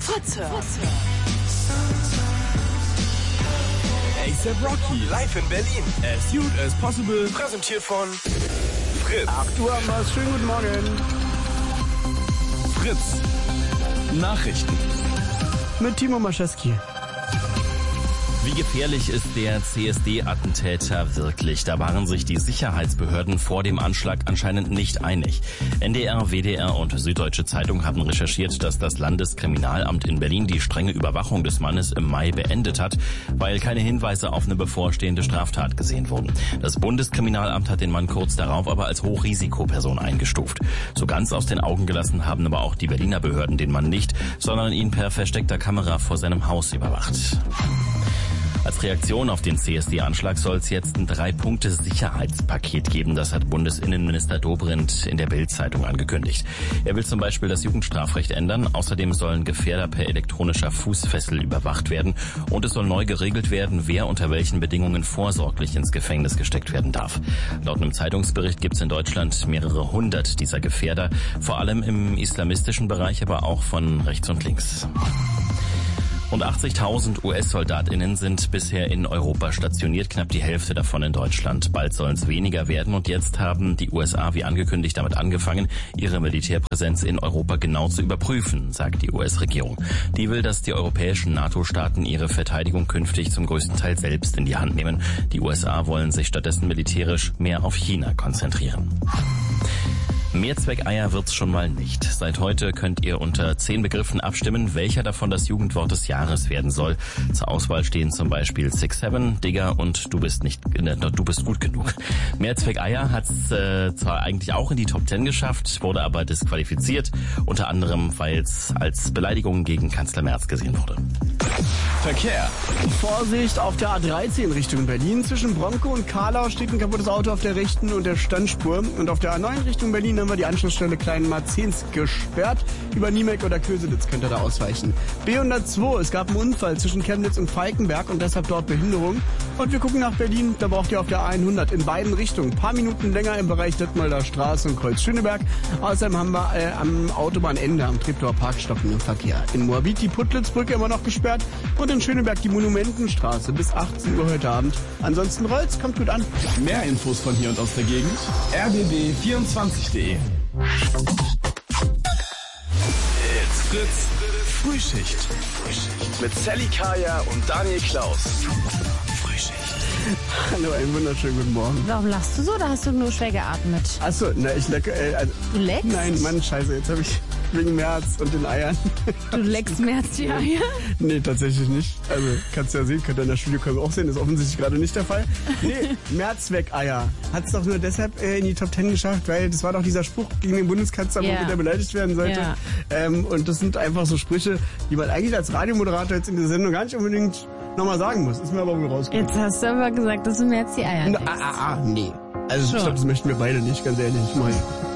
Fritz. A$AP Rocky live in Berlin. As Cute as Possible. Präsentiert von Fritz. 8 Uhr haben wir. Schönen guten Morgen. Fritz. Nachrichten. Mit Timo Maschewski. Wie gefährlich ist der CSD-Attentäter wirklich? Da waren sich die Sicherheitsbehörden vor dem Anschlag anscheinend nicht einig. NDR, WDR und Süddeutsche Zeitung haben recherchiert, dass das Landeskriminalamt in Berlin die strenge Überwachung des Mannes im Mai beendet hat, weil keine Hinweise auf eine bevorstehende Straftat gesehen wurden. Das Bundeskriminalamt hat den Mann kurz darauf aber als Hochrisikoperson eingestuft. So ganz aus den Augen gelassen haben aber auch die Berliner Behörden den Mann nicht, sondern ihn per versteckter Kamera vor seinem Haus überwacht. Als Reaktion auf den CSD-Anschlag soll es jetzt ein 3-Punkte-Sicherheitspaket geben. Das hat Bundesinnenminister Dobrindt in der Bild-Zeitung angekündigt. Er will zum Beispiel das Jugendstrafrecht ändern. Außerdem sollen Gefährder per elektronischer Fußfessel überwacht werden. Und es soll neu geregelt werden, wer unter welchen Bedingungen vorsorglich ins Gefängnis gesteckt werden darf. Laut einem Zeitungsbericht gibt es in Deutschland mehrere 100 dieser Gefährder. Vor allem im islamistischen Bereich, aber auch von rechts und links. Rund 80.000 US-SoldatInnen sind bisher in Europa stationiert, knapp die Hälfte davon in Deutschland. Bald sollen es weniger werden und jetzt haben die USA wie angekündigt damit angefangen, ihre Militärpräsenz in Europa genau zu überprüfen, sagt die US-Regierung. Die will, dass die europäischen NATO-Staaten ihre Verteidigung künftig zum größten Teil selbst in die Hand nehmen. Die USA wollen sich stattdessen militärisch mehr auf China konzentrieren. Mehrzweckeier wird's schon mal nicht. Seit heute könnt ihr unter 10 Begriffen abstimmen, welcher davon das Jugendwort des Jahres werden soll. Zur Auswahl stehen zum Beispiel 6'7", Digger und du bist gut genug. Mehrzweckeier hat's zwar eigentlich auch in die Top 10 geschafft, wurde aber disqualifiziert, unter anderem, weil es als Beleidigung gegen Kanzler Merz gesehen wurde. Verkehr. Vorsicht auf der A13 Richtung Berlin. Zwischen Bronco und Karlau steht ein kaputtes Auto auf der rechten und der Standspur. Und auf der A9 Richtung Berlin haben wir die Anschlussstelle Klein-Marzens gesperrt. Über Niemek oder Köselitz könnt ihr da ausweichen. B102, es gab einen Unfall zwischen Chemnitz und Falkenberg und deshalb dort Behinderung. Und wir gucken nach Berlin, da braucht ihr auf der A100 in beiden Richtungen ein paar Minuten länger im Bereich Dithmarder Straße und Kreuz Schöneberg. Außerdem haben wir am Autobahnende am Treptower Park stockenden Verkehr. In Moabit die Puttlitzbrücke immer noch gesperrt und in Schöneberg die Monumentenstraße bis 18 Uhr heute Abend. Ansonsten rollt's, kommt gut an. Mehr Infos von hier und aus der Gegend. rbb24.de. It's Fritz. Frühschicht. Mit Sally Kaya und Daniel Klaus. Frühschicht. Hallo, einen wunderschönen guten Morgen. Warum lachst du so? Da hast du nur schwer geatmet. Achso, na, ich lecke. Du leckst? Nein, Mann, scheiße, jetzt habe ich wegen März und den Eiern. Du leckst mehr als die Eier? Nee, tatsächlich nicht. Also, kannst du ja sehen, könnt ihr in der Studiokamera auch sehen, ist offensichtlich gerade nicht der Fall. Nee, Mehrzweckeier. Hat es doch nur deshalb in die Top 10 geschafft, weil das war doch dieser Spruch gegen den Bundeskanzler, wo der beleidigt werden sollte. Ja. Und das sind einfach so Sprüche, die man eigentlich als Radiomoderator jetzt in dieser Sendung gar nicht unbedingt nochmal sagen muss. Ist mir aber wohl rausgekommen. Jetzt hast du aber gesagt, dass du mehr als die Eier leckst. Nee. Also, ich glaube, das möchten wir beide nicht, ganz ehrlich.